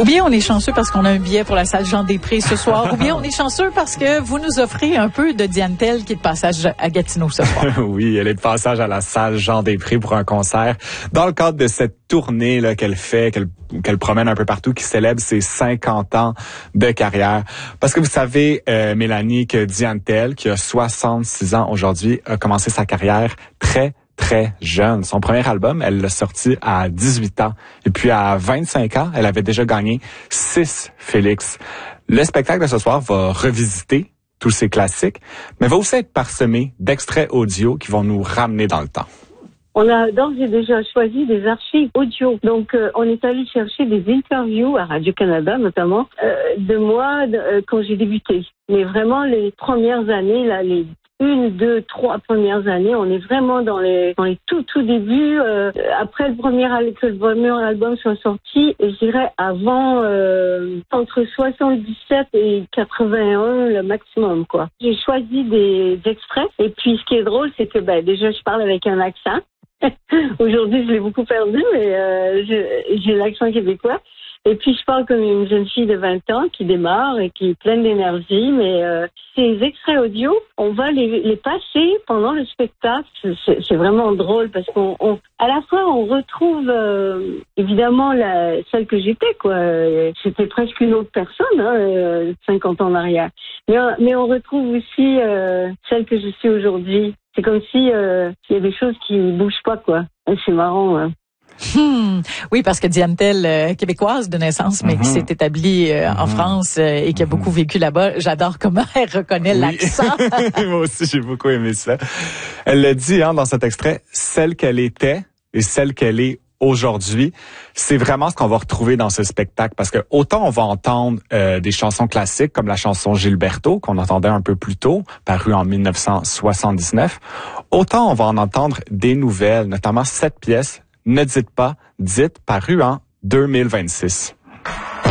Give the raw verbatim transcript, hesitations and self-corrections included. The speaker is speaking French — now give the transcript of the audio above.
Ou bien on est chanceux parce qu'on a un billet pour la salle Jean-Després ce soir, ou bien on est chanceux parce que vous nous offrez un peu de Diane Tell qui est de passage à Gatineau ce soir. Oui, elle est de passage à la salle Jean-Després pour un concert dans le cadre de cette tournée là qu'elle fait, qu'elle qu'elle promène un peu partout, qui célèbre ses cinquante ans de carrière. Parce que vous savez, euh, Mélanie, que Diane Tell, qui a soixante-six ans aujourd'hui, a commencé sa carrière très très jeune. Son premier album, elle l'a sorti à dix-huit ans. Et puis à vingt-cinq ans, elle avait déjà gagné six Félix. Le spectacle de ce soir va revisiter tous ces classiques, mais va aussi être parsemé d'extraits audio qui vont nous ramener dans le temps. On a d'ores et déjà choisi des archives audio. Donc, euh, on est allé chercher des interviews à Radio-Canada, notamment, euh, de moi de, euh, quand j'ai débuté. Mais vraiment, les premières années, là, les une, deux, trois premières années, on est vraiment dans les dans les tout tout débuts. Euh, après le premier que le premier album soit sorti, je dirais avant euh, entre soixante-dix-sept et quatre-vingt-un le maximum, quoi. J'ai choisi des extraits et puis ce qui est drôle, c'est que ben déjà je parle avec un accent. Aujourd'hui, je l'ai beaucoup perdu, mais euh, je, j'ai l'accent québécois. Et puis, je parle comme une jeune fille de vingt ans qui démarre et qui est pleine d'énergie. Mais euh, ces extraits audio, on va les, les passer pendant le spectacle. C'est, c'est vraiment drôle parce qu'on, on, à la fois, on retrouve euh, évidemment la, celle que j'étais, quoi. C'était presque une autre personne, hein, cinquante ans en arrière. Mais, mais on retrouve aussi euh, celle que je suis aujourd'hui. C'est comme si euh, il y a des choses qui bougent pas, quoi. Et c'est marrant, hein. Hmm. Oui, parce que Diane Tell, euh, québécoise de naissance, mais mm-hmm. qui s'est établie euh, mm-hmm. en France euh, et qui a mm-hmm. beaucoup vécu là-bas. J'adore comment elle reconnaît oui. l'accent. Moi aussi, j'ai beaucoup aimé ça. Elle le dit hein, dans cet extrait, celle qu'elle était et celle qu'elle est aujourd'hui, c'est vraiment ce qu'on va retrouver dans ce spectacle. Parce que autant on va entendre euh, des chansons classiques comme la chanson Gilberto, qu'on entendait un peu plus tôt, parue en dix-neuf cent soixante-dix-neuf, autant on va en entendre des nouvelles, notamment cette pièce, Ne dites pas, dites, paru en deux mille vingt-six.